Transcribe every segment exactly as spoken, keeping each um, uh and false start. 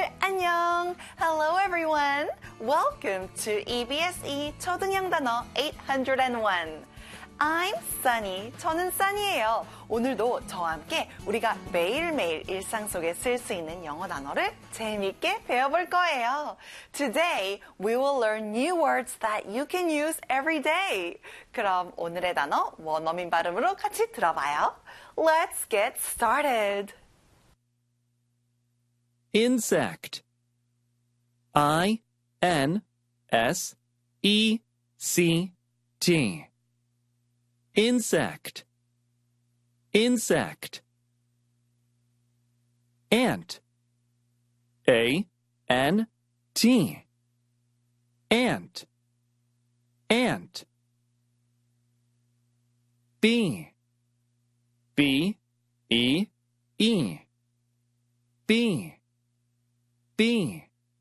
안녕. Hello everyone. Welcome to E B S E 초등형 단어 eight oh one. I'm Sunny. 저는 Sunny예요. 오늘도 저와 함께 우리가 매일매일 일상 속에 쓸 수 있는 영어 단어를 재미있게 배워볼 거예요. Today, we will learn new words that you can use every day. 그럼 오늘의 단어 원어민 발음으로 같이 들어봐요. Let's get started. Insect. I N S E C T. Insect. Insect. Ant. A N T. Ant. Ant. Bee. B E E. Bee. Bee.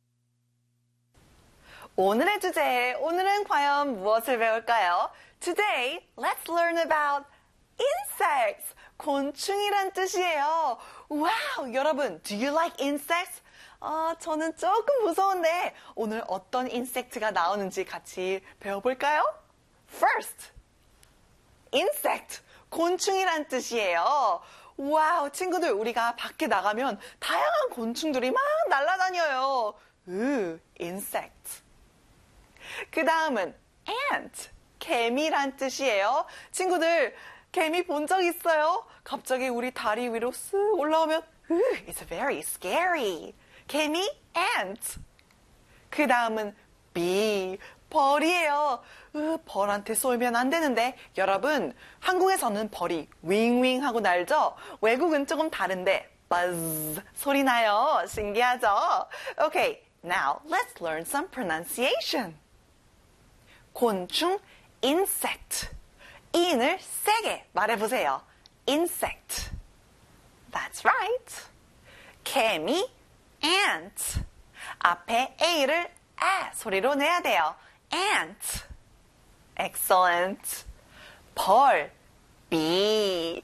오늘의 주제, 오늘은 과연 무엇을 배울까요? Today, let's learn about insects. 곤충이란 뜻이에요. 와우, 여러분, do you like insects? 아, 저는 조금 무서운데 오늘 어떤 인섹트가 나오는지 같이 배워볼까요? First, insect, 곤충이란 뜻이에요. 와우, 친구들, 우리가 밖에 나가면 다양한 곤충들이 막 날아다녀요. 으, insect. 그 다음은 ant, 개미란 뜻이에요. 친구들, 개미 본 적 있어요? 갑자기 우리 다리 위로 쓱 올라오면 으, it's very scary. 개미, ant. 그 다음은 bee, 벌이에요. 으, 벌한테 쏘면 안 되는데 여러분, 한국에서는 벌이 윙윙 하고 날죠? 외국은 조금 다른데 buzz 소리 나요. 신기하죠? Okay, now let's learn some pronunciation. 곤충, insect. in을 세게 말해보세요. insect. That's right. 개미, ant. 앞에 a를 아 소리로 내야 돼요. ant. Excellent. 벌, bee.